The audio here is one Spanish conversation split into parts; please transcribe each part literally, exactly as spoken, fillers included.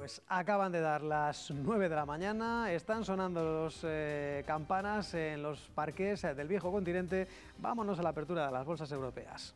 Pues acaban de dar las nueve de la mañana, están sonando las eh, campanas en los parques del viejo continente. Vámonos a la apertura de las bolsas europeas.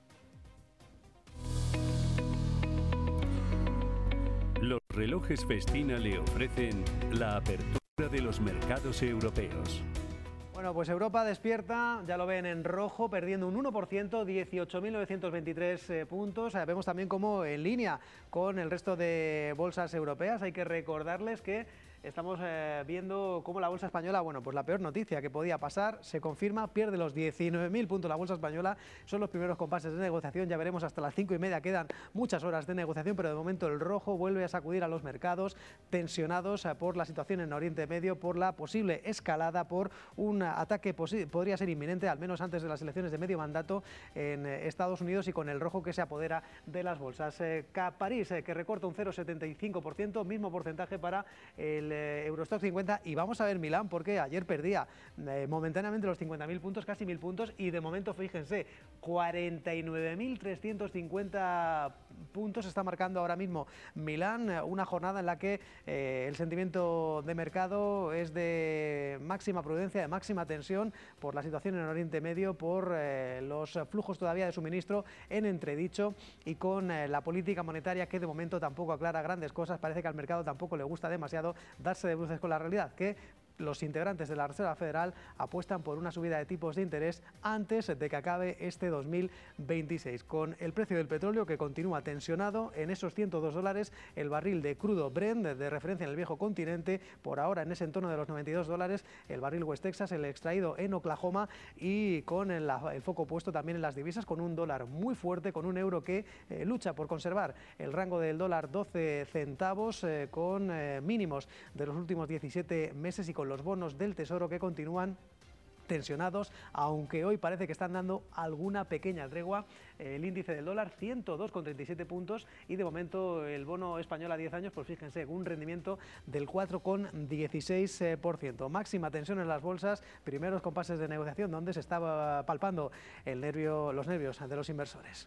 Los relojes Festina le ofrecen la apertura de los mercados europeos. Bueno, pues Europa despierta, ya lo ven en rojo, perdiendo un uno por ciento, dieciocho mil novecientos veintitrés eh, puntos. Eh, vemos también como en línea con el resto de bolsas europeas. Hay que recordarles que estamos eh, viendo cómo la bolsa española, bueno, pues la peor noticia que podía pasar se confirma, pierde los diecinueve mil puntos la bolsa española. Son los primeros compases de negociación, ya veremos hasta las cinco y media, quedan muchas horas de negociación, pero de momento el rojo vuelve a sacudir a los mercados tensionados eh, por la situación en Oriente Medio, por la posible escalada, por un ataque podría ser inminente, al menos antes de las elecciones de medio mandato en eh, Estados Unidos, y con el rojo que se apodera de las bolsas. Eh, París, eh, que recorta un cero coma setenta y cinco por ciento, mismo porcentaje para el Eurostock cincuenta, y vamos a ver Milán, porque ayer perdía eh, momentáneamente los cincuenta mil puntos, casi mil puntos, y de momento fíjense, cuarenta y nueve mil trescientos cincuenta puntos está marcando ahora mismo Milán, una jornada en la que eh, el sentimiento de mercado es de máxima prudencia, de máxima tensión por la situación en Oriente Medio, por eh, los flujos todavía de suministro en entredicho, y con eh, la política monetaria que de momento tampoco aclara grandes cosas. Parece que al mercado tampoco le gusta demasiado darse de bruces con la realidad, que los integrantes de la Reserva Federal apuestan por una subida de tipos de interés antes de que acabe este dos mil veintiséis. Con el precio del petróleo que continúa tensionado en esos ciento dos dólares, el barril de crudo Brent de referencia en el viejo continente, por ahora en ese entorno de los noventa y dos dólares, el barril West Texas, el extraído en Oklahoma, y con el, el foco puesto también en las divisas, con un dólar muy fuerte, con un euro que eh, lucha por conservar el rango del dólar doce centavos, eh, con eh, mínimos de los últimos diecisiete meses, y con los bonos del Tesoro que continúan tensionados, aunque hoy parece que están dando alguna pequeña tregua. El índice del dólar ciento dos coma treinta y siete puntos, y de momento el bono español a diez años, pues fíjense, un rendimiento del cuatro coma dieciséis por ciento. Máxima tensión en las bolsas, primeros compases de negociación donde se estaba palpando el nervio, los nervios de los inversores.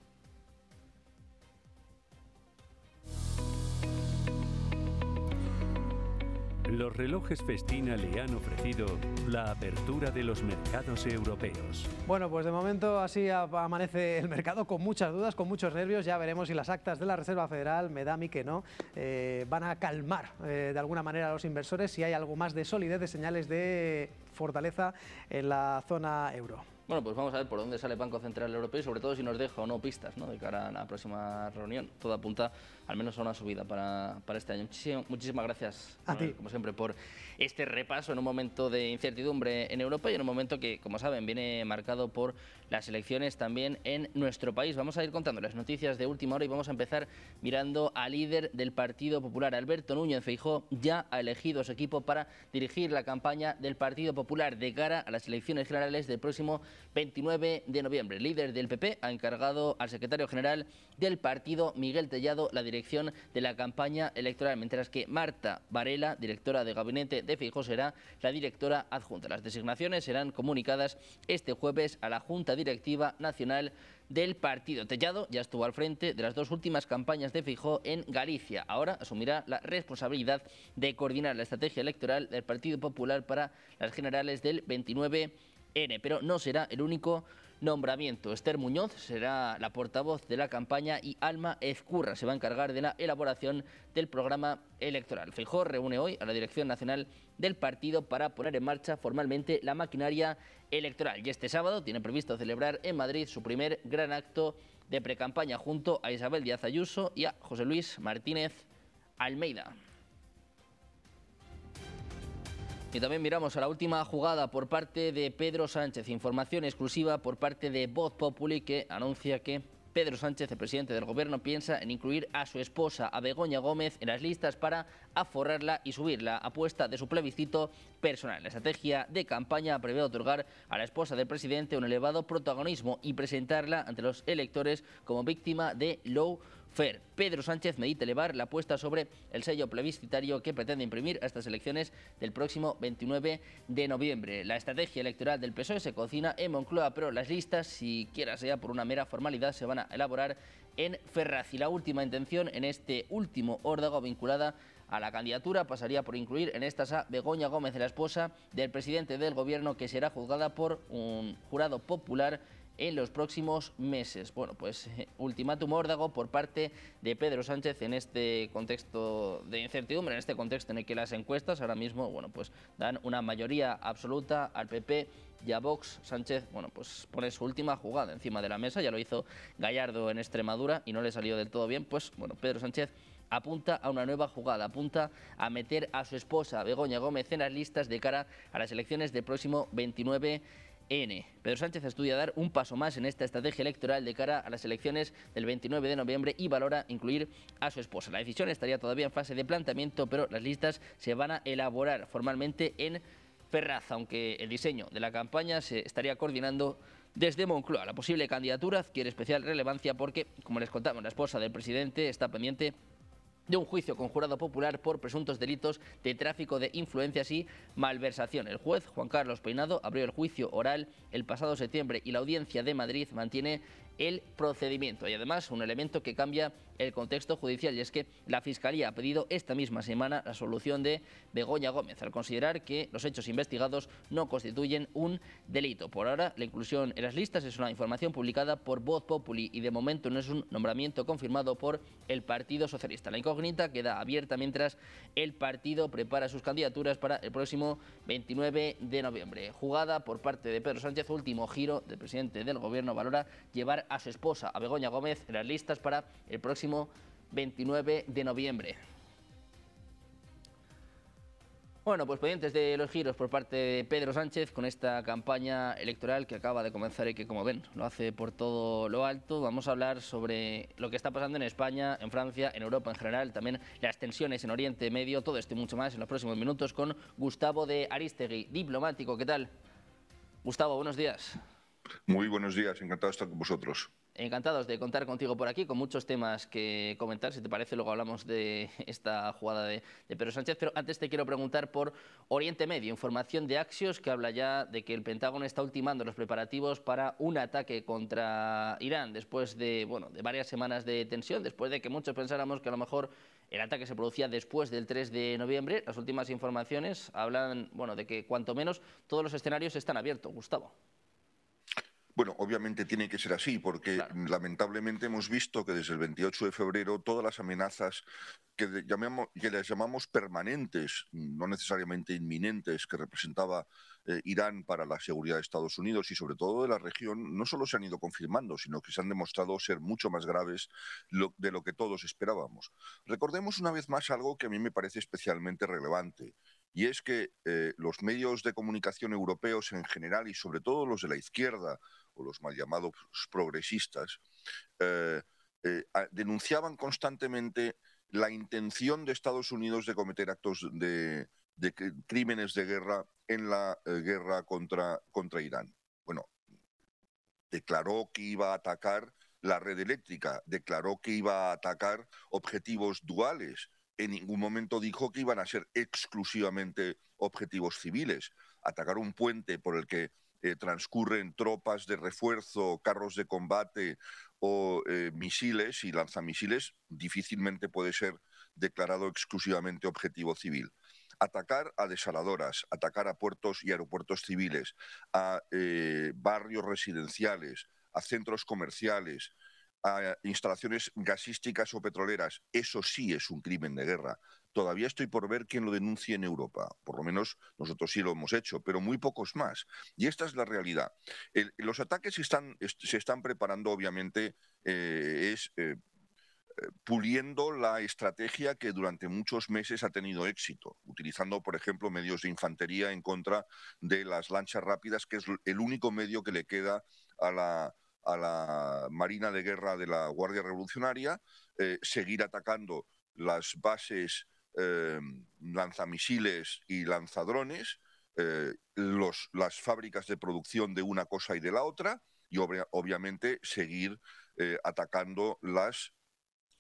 Los relojes Festina le han ofrecido la apertura de los mercados europeos. Bueno, pues de momento así amanece el mercado, con muchas dudas, con muchos nervios. Ya veremos si las actas de la Reserva Federal, me da a mí que no, eh, van a calmar eh, de alguna manera a los inversores, si hay algo más de solidez, de señales de fortaleza en la zona euro. Bueno, pues vamos a ver por dónde sale el Banco Central Europeo y sobre todo si nos deja o no pistas, ¿no?, de cara a la próxima reunión. Todo apunta al menos a una subida para, para este año. Muchísimo, muchísimas gracias, a Manuel, ti, como siempre, por este repaso en un momento de incertidumbre en Europa y en un momento que, como saben, viene marcado por las elecciones también en nuestro país. Vamos a ir contando las noticias de última hora y vamos a empezar mirando al líder del Partido Popular. Alberto Núñez Feijóo ya ha elegido a su equipo para dirigir la campaña del Partido Popular de cara a las elecciones generales del próximo veintinueve de noviembre. El líder del P P ha encargado al secretario general del partido, Miguel Tellado, la dirección de la campaña electoral, mientras que Marta Varela, directora de gabinete de Feijóo, será la directora adjunta. Las designaciones serán comunicadas este jueves a la Junta Directiva Nacional del partido. Tellado ya estuvo al frente de las dos últimas campañas de Feijóo en Galicia. Ahora asumirá la responsabilidad de coordinar la estrategia electoral del Partido Popular para las generales del veintinueve ene, pero no será el único nombramiento. Esther Muñoz será la portavoz de la campaña y Alma Ezcurra se va a encargar de la elaboración del programa electoral. Feijóo reúne hoy a la dirección nacional del partido para poner en marcha formalmente la maquinaria electoral, y este sábado tiene previsto celebrar en Madrid su primer gran acto de precampaña junto a Isabel Díaz Ayuso y a José Luis Martínez Almeida. Y también miramos a la última jugada por parte de Pedro Sánchez. Información exclusiva por parte de Voz Populi, que anuncia que Pedro Sánchez, el presidente del gobierno, piensa en incluir a su esposa, a Begoña Gómez, en las listas para aforrarla y subir la apuesta de su plebiscito personal. La estrategia de campaña prevé otorgar a la esposa del presidente un elevado protagonismo y presentarla ante los electores como víctima de low Fer. Pedro Sánchez medita elevar la apuesta sobre el sello plebiscitario que pretende imprimir a estas elecciones del próximo veintinueve de noviembre. La estrategia electoral del P S O E se cocina en Moncloa, pero las listas, siquiera sea por una mera formalidad, se van a elaborar en Ferraz. Y la última intención en este último órdago vinculada a la candidatura pasaría por incluir en estas a Begoña Gómez, la esposa del presidente del gobierno, que será juzgada por un jurado popular en los próximos meses. Bueno, pues eh, ultimátum órdago por parte de Pedro Sánchez en este contexto de incertidumbre, en este contexto en el que las encuestas ahora mismo, bueno, pues dan una mayoría absoluta al P P y a Vox. Sánchez, bueno, pues pone su última jugada encima de la mesa, ya lo hizo Gallardo en Extremadura y no le salió del todo bien. Pues bueno, Pedro Sánchez apunta a una nueva jugada, apunta a meter a su esposa Begoña Gómez en las listas de cara a las elecciones del próximo veintinueve N. Pedro Sánchez estudia dar un paso más en esta estrategia electoral de cara a las elecciones del veintinueve de noviembre y valora incluir a su esposa. La decisión estaría todavía en fase de planteamiento, pero las listas se van a elaborar formalmente en Ferraz, aunque el diseño de la campaña se estaría coordinando desde Moncloa. La posible candidatura adquiere especial relevancia porque, como les contamos, la esposa del presidente está pendiente de un juicio con jurado popular por presuntos delitos de tráfico de influencias y malversación. El juez Juan Carlos Peinado abrió el juicio oral el pasado septiembre y la Audiencia de Madrid mantiene el procedimiento. Y además, un elemento que cambia el contexto judicial, y es que la Fiscalía ha pedido esta misma semana la absolución de Begoña Gómez, al considerar que los hechos investigados no constituyen un delito. Por ahora, la inclusión en las listas es una información publicada por Voz Populi y de momento no es un nombramiento confirmado por el Partido Socialista. La incógnita queda abierta mientras el partido prepara sus candidaturas para el próximo veintinueve de noviembre. Jugada por parte de Pedro Sánchez, último giro del presidente del Gobierno, valora llevar a su esposa, a Begoña Gómez, en las listas para el próximo veintinueve de noviembre. Bueno, pues pendientes de los giros por parte de Pedro Sánchez con esta campaña electoral que acaba de comenzar y que, como ven, lo hace por todo lo alto. Vamos a hablar sobre lo que está pasando en España, en Francia, en Europa en general, también las tensiones en Oriente Medio, todo esto y mucho más en los próximos minutos con Gustavo de Arístegui, diplomático. ¿Qué tal? Gustavo, buenos días. Muy buenos días, encantado de estar con vosotros. Encantados de contar contigo por aquí, con muchos temas que comentar. Si te parece, luego hablamos de esta jugada de, de Pedro Sánchez. Pero antes te quiero preguntar por Oriente Medio. Información de Axios que habla ya de que el Pentágono está ultimando los preparativos para un ataque contra Irán después de, bueno, de varias semanas de tensión, después de que muchos pensáramos que a lo mejor el ataque se producía después del tres de noviembre. Las últimas informaciones hablan, bueno, de que cuanto menos todos los escenarios están abiertos. Gustavo. Bueno, obviamente tiene que ser así, porque claro, lamentablemente hemos visto que desde el veintiocho de febrero todas las amenazas que, de, llamamos, que les llamamos permanentes, no necesariamente inminentes, que representaba eh, Irán para la seguridad de Estados Unidos y sobre todo de la región, no solo se han ido confirmando, sino que se han demostrado ser mucho más graves lo, de lo que todos esperábamos. Recordemos una vez más algo que a mí me parece especialmente relevante. Y es que eh, los medios de comunicación europeos en general y sobre todo los de la izquierda o los mal llamados progresistas eh, eh, denunciaban constantemente la intención de Estados Unidos de cometer actos de, de crímenes de guerra en la eh, guerra contra, contra Irán. Bueno, declaró que iba a atacar la red eléctrica, declaró que iba a atacar objetivos duales. En ningún momento dijo que iban a ser exclusivamente objetivos civiles. Atacar un puente por el que eh, transcurren tropas de refuerzo, carros de combate o eh, misiles y lanzamisiles difícilmente puede ser declarado exclusivamente objetivo civil. Atacar a desaladoras, atacar a puertos y aeropuertos civiles, a eh, barrios residenciales, a centros comerciales, a instalaciones gasísticas o petroleras, eso sí es un crimen de guerra. Todavía estoy por ver quién lo denuncie en Europa. Por lo menos nosotros sí lo hemos hecho, pero muy pocos más. Y esta es la realidad. El, los ataques están, se están preparando, obviamente, eh, es eh, puliendo la estrategia que durante muchos meses ha tenido éxito, utilizando, por ejemplo, medios de infantería en contra de las lanchas rápidas, que es el único medio que le queda a la... a la Marina de Guerra de la Guardia Revolucionaria, eh, seguir atacando las bases eh, lanzamisiles y lanzadrones, eh, los, las fábricas de producción de una cosa y de la otra, y ob obviamente seguir eh, atacando las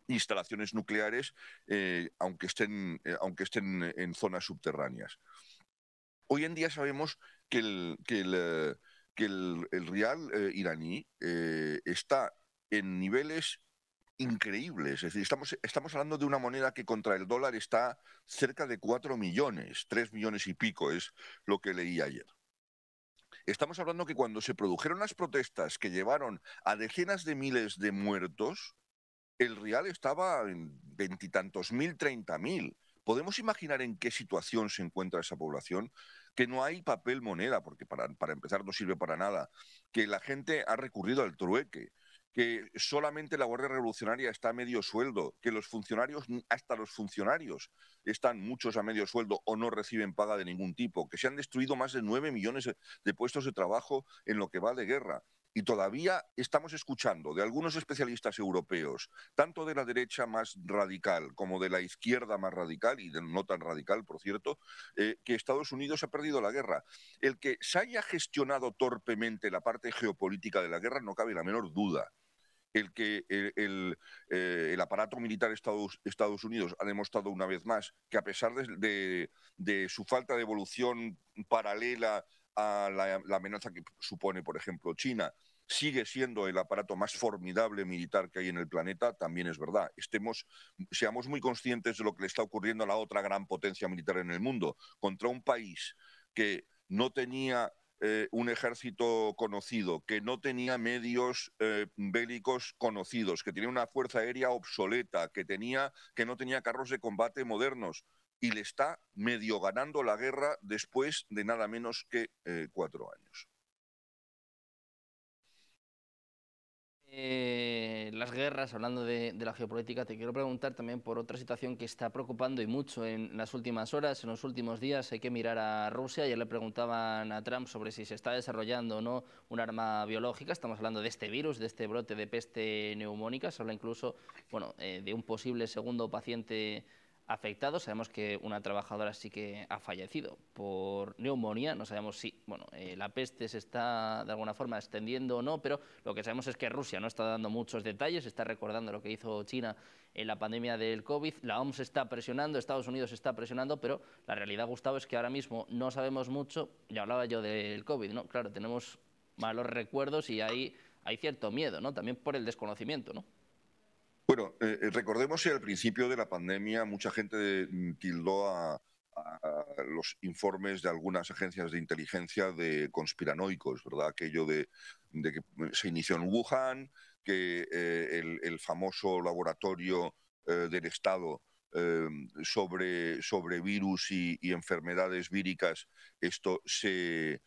instalaciones nucleares, eh, aunque estén, eh, aunque estén en zonas subterráneas. Hoy en día sabemos que el, que el, eh, que el, el rial eh, iraní eh, está en niveles increíbles. Es decir, estamos, estamos hablando de una moneda que contra el dólar está cerca de cuatro millones, tres millones y pico es lo que leí ayer. Estamos hablando que cuando se produjeron las protestas que llevaron a decenas de miles de muertos, el rial estaba en veintitantos mil, treinta mil. ¿Podemos imaginar en qué situación se encuentra esa población? Que no hay papel moneda, porque para, para empezar no sirve para nada, que la gente ha recurrido al trueque, que solamente la Guardia Revolucionaria está a medio sueldo, que los funcionarios, hasta los funcionarios, están muchos a medio sueldo o no reciben paga de ningún tipo, que se han destruido más de nueve millones de puestos de trabajo en lo que va de guerra. Y todavía estamos escuchando de algunos especialistas europeos, tanto de la derecha más radical como de la izquierda más radical, y de no tan radical, por cierto, eh, que Estados Unidos ha perdido la guerra. El que se haya gestionado torpemente la parte geopolítica de la guerra no cabe la menor duda. El que el, el, eh, el aparato militar de Estados, Estados Unidos ha demostrado una vez más que a pesar de, de, de su falta de evolución paralela a la, la amenaza que supone, por ejemplo, China, sigue siendo el aparato más formidable militar que hay en el planeta, también es verdad. Estemos, seamos muy conscientes de lo que le está ocurriendo a la otra gran potencia militar en el mundo, contra un país que no tenía eh, un ejército conocido, que no tenía medios eh, bélicos conocidos, que tenía una fuerza aérea obsoleta, que, tenía, que no tenía carros de combate modernos, y le está medio ganando la guerra después de nada menos que eh, cuatro años. Eh, las guerras, hablando de, de la geopolítica, te quiero preguntar también por otra situación que está preocupando y mucho en las últimas horas, en los últimos días. Hay que mirar a Rusia. Ya le preguntaban a Trump sobre si se está desarrollando o no un arma biológica. Estamos hablando de este virus, de este brote de peste neumónica. Se habla incluso, bueno, eh, de un posible segundo paciente afectado. Sabemos que una trabajadora sí que ha fallecido por neumonía. No sabemos si bueno, eh, la peste se está de alguna forma extendiendo o no, pero lo que sabemos es que Rusia no está dando muchos detalles, está recordando lo que hizo China en la pandemia del COVID. La O M S está presionando, Estados Unidos está presionando, pero la realidad, Gustavo, es que ahora mismo no sabemos mucho. Ya hablaba yo del COVID, ¿no? Claro, tenemos malos recuerdos y hay, hay cierto miedo, ¿no? También por el desconocimiento, ¿no? Bueno, eh, recordemos que al principio de la pandemia mucha gente tildó a, a los informes de algunas agencias de inteligencia de conspiranoicos, ¿verdad? Aquello de, de que se inició en Wuhan, que eh, el, el famoso laboratorio eh, del Estado eh, sobre, sobre virus y, y enfermedades víricas, esto se...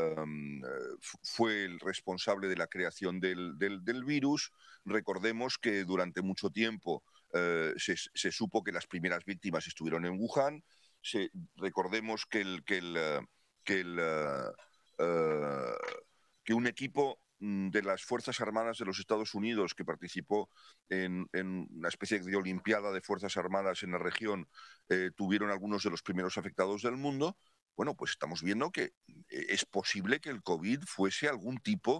Um, fue el responsable de la creación del, del, del virus. Recordemos que durante mucho tiempo uh, se, se supo que las primeras víctimas estuvieron en Wuhan. Se, recordemos que, el, que, el, uh, que, el, uh, uh, que un equipo de las Fuerzas Armadas de los Estados Unidos que participó en, en una especie de olimpiada de Fuerzas Armadas en la región eh, tuvieron algunos de los primeros afectados del mundo. Bueno, pues estamos viendo que es posible que el COVID fuese algún tipo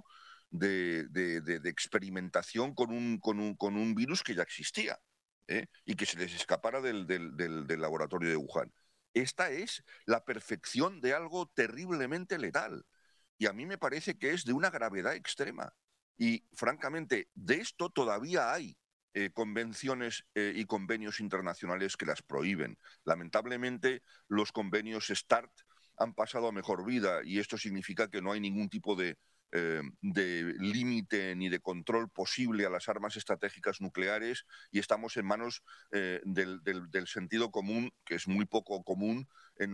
de, de, de, de experimentación con un, con, un, con un virus que ya existía, ¿eh? Y que se les escapara del, del, del, del laboratorio de Wuhan. Esta es la perfección de algo terriblemente letal. Y a mí me parece que es de una gravedad extrema. Y, francamente, de esto todavía hay Eh, convenciones eh, y convenios internacionales que las prohíben. Lamentablemente, los convenios START han pasado a mejor vida y esto significa que no hay ningún tipo de, eh, de límite ni de control posible a las armas estratégicas nucleares y estamos en manos eh, del, del, del sentido común, que es muy poco común en